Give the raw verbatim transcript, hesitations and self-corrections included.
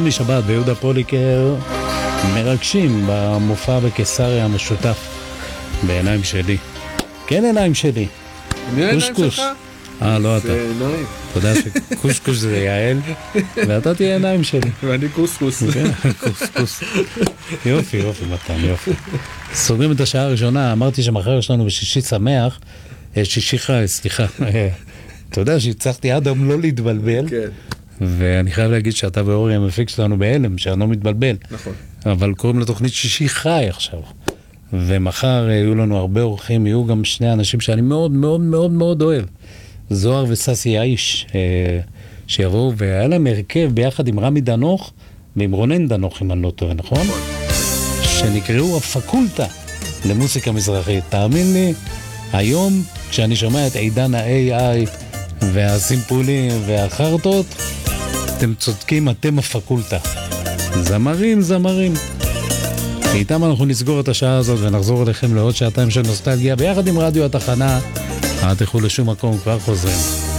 שלומי שבת ויהודה פוליקר מרגשים במופע בקיסריה המשותף בעיניים שלי. כן, עיניים שלי. קושקוש. אה, לא אתה. זה עיניים. אתה יודע שקושקוש זה יעל, ואתה תהיה עיניים שלי. ואני קוסקוס. קוסקוס. יופי, יופי, מתן, יופי. סוגרים את השעה הראשונה, אמרתי שמחר יש לנו בשישי שמח, שישי חי, סליחה. אתה יודע שהצלחתי עד היום לא להתבלבל. כן. ואני חייב להגיד שאתה ואורי המפיק שלנו בהלם, שאני לא מתבלבל. נכון. אבל קוראים לתוכנית שישי חי עכשיו. ומחר יהיו לנו הרבה אורחים, יהיו גם שני אנשים שאני מאוד מאוד מאוד מאוד אוהב. זוהר וססי האיש, שיבואו, והיה להם הרכב ביחד עם רמי דנוך, ועם רונן דנוך, אם אני לא טועה, נכון? שנקראו הפקולטה למוסיקה מזרחית. תאמין לי, היום, כשאני שומע את עידן ה-איי איי והסימפולים והחרטות, אתם צודקים, אתם הפקולטה. זמרים, זמרים. איתם אנחנו נסגור את השעה הזאת ונחזור אליכם לעוד שעתיים של נוסטלגיה ביחד עם רדיו התחנה. אל תלכו לשום מקום, כבר חוזרים.